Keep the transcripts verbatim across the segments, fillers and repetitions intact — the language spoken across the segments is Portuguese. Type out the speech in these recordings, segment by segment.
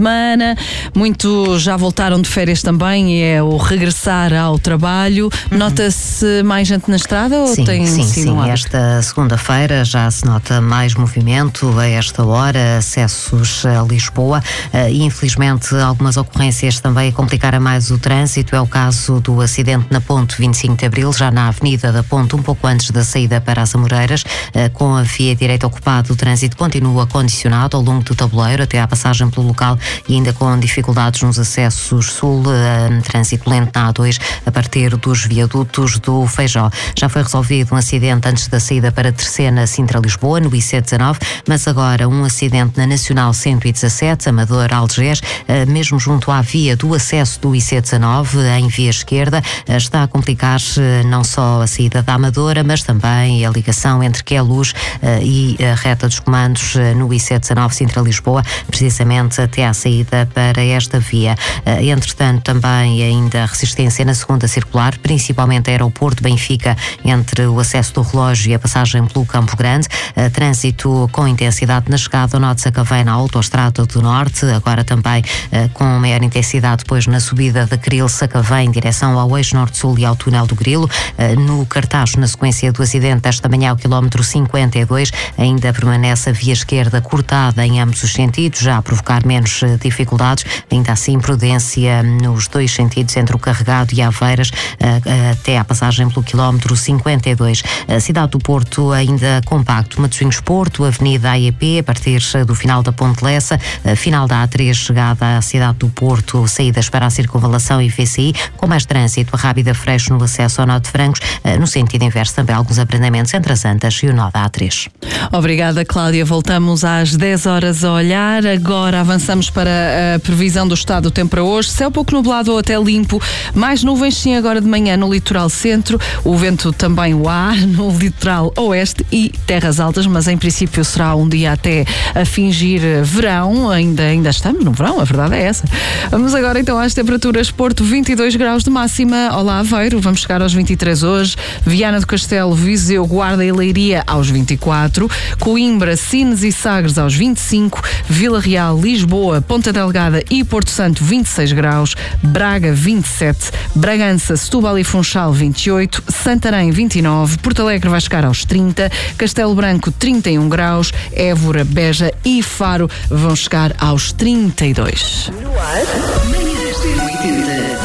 semana. Muitos já voltaram de férias também e é o regressar ao trabalho. Uhum. Nota-se mais gente na estrada ou sim, tem sim, sido sim. um Esta segunda-feira já se nota mais movimento a esta hora, acessos a Lisboa e infelizmente algumas ocorrências também a complicar a mais o trânsito. É o caso do acidente na Ponte vinte e cinco de Abril, já na Avenida da Ponte, um pouco antes da saída para as Amoreiras, com a via direita ocupada. O trânsito continua condicionado ao longo do tabuleiro até à passagem pelo local e ainda com dificuldades nos acessos sul, trânsito lento na A dois a partir dos viadutos do Feijó. Já foi resolvido um acidente antes da saída para Terceira, Sintra-Lisboa, no I C dezanove, mas agora um acidente na Nacional cento e dezassete, Amador-Algés, mesmo junto à via do acesso do I C dezanove, em via esquerda, está a complicar não só a saída da Amadora, mas também a ligação entre Queluz e a reta dos comandos no I C dezanove, Sintra-Lisboa, precisamente até à saída para esta via. Entretanto, também ainda resistência na segunda circular, principalmente aeroporto Benfica, entre o acesso do relógio e a passagem pelo Campo Grande. Trânsito com intensidade na chegada ao nó de Sacavém na Autoestrada do Norte, agora também com maior intensidade depois na subida da Cril-Sacavém em direção ao eixo Norte-Sul e ao túnel do Grilo. No Cartacho, na sequência do acidente desta manhã ao quilómetro cinquenta e dois, ainda permanece a via esquerda cortada em ambos os sentidos, já a provocar menos dificuldades. Ainda assim, prudência nos dois sentidos, entre o Carregado e Aveiras, até à passagem pelo quilómetro cinquenta e dois. A cidade do Porto ainda compacto, Matosinhos-Porto, Avenida A E P, a partir do final da Ponte Lessa, final da A três, chegada à cidade do Porto, saídas para a Circunvalação e V C I, com mais trânsito, a Rábida Freixo no acesso ao nó de Francos, no sentido inverso também alguns abrandamentos entre as Antas e o nó da A três. Obrigada, Cláudia. Voltamos às dez horas a olhar. Agora avançamos para a previsão do estado do tempo para hoje. Céu pouco nublado ou até limpo. Mais nuvens sim agora de manhã no litoral centro. O vento também o há no litoral oeste e terras altas, mas em princípio será um dia até a fingir verão. Ainda, ainda estamos no verão, a verdade é essa. Vamos agora então às temperaturas. Porto, vinte e dois graus de máxima. Olá, Aveiro, vamos chegar aos vinte e três hoje. Viana do Castelo, Viseu, Guarda e Leiria aos vinte e quatro. Coimbra, Sines e Sagres aos vinte e cinco. Vila Real, Lisboa, Ponta Delgada e Porto Santo, vinte e seis graus. Braga, vinte e sete. Bragança, Setúbal e Funchal, vinte e oito. Santarém, vinte e nove. Porto Alegre vai chegar aos trinta. Castelo Branco, trinta e um graus. Évora, Beja e Faro vão chegar aos trinta e dois. No ar, manhãs da oitenta.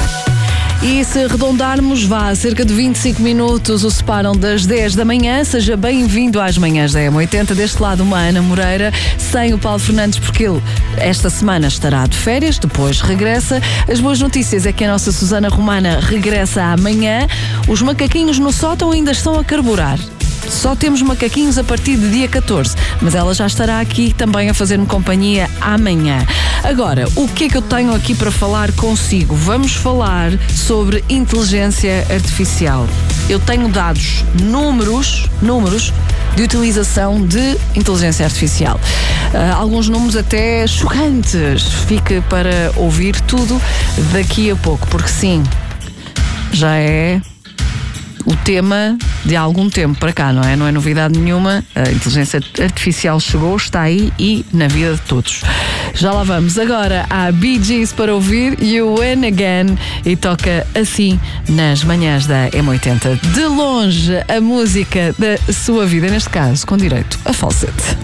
E se arredondarmos, vá, cerca de vinte e cinco minutos o separam das dez da manhã. Seja bem-vindo às manhãs da M oitenta. Deste lado, uma Ana Moreira, sem o Paulo Fernandes, porque ele esta semana estará de férias, depois regressa. As boas notícias é que a nossa Susana Romana regressa amanhã. Os macaquinhos no sótão ainda estão a carburar. Só temos macaquinhos a partir de dia catorze, mas ela já estará aqui também a fazer-me companhia amanhã. Agora, o que é que eu tenho aqui para falar consigo? Vamos falar sobre inteligência artificial. Eu tenho dados, números, números de utilização de inteligência artificial. Uh, alguns números até chocantes. Fique para ouvir tudo daqui a pouco, porque sim, já é o tema de algum tempo para cá, não é? Não é novidade nenhuma. A inteligência artificial chegou, está aí e na vida de todos. Já lá vamos. Agora há Bee Gees para ouvir, You Win Again, e toca assim nas manhãs da M oitenta. De longe, a música da sua vida, neste caso, com direito a falsete.